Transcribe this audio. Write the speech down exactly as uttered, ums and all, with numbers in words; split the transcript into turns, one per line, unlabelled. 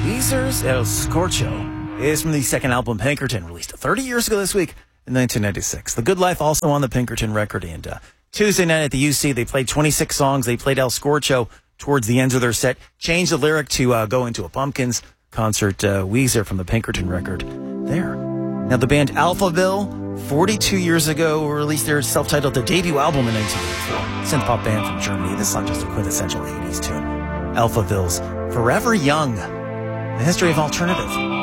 Weezer's El Scorcho is from the second album Pinkerton, released thirty years ago this week in nineteen ninety-six. The Good Life also on the Pinkerton record. And uh, Tuesday night at the U C, they played twenty-six songs. They played El Scorcho towards the end of their set, changed the lyric to uh, go into a Pumpkins concert. Uh, Weezer from the Pinkerton record there. Now, the band Alphaville, forty-two years ago, released their self-titled debut album in nineteen eighty-four. Synth-pop band from Germany. This is not just a quintessential eighties tune. Alphaville's Forever Young. The history of alternative.